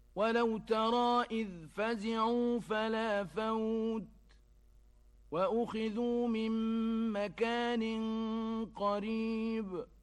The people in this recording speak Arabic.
ولو ترى إذ فزعوا فلا فوت وأخذوا من مكان قريب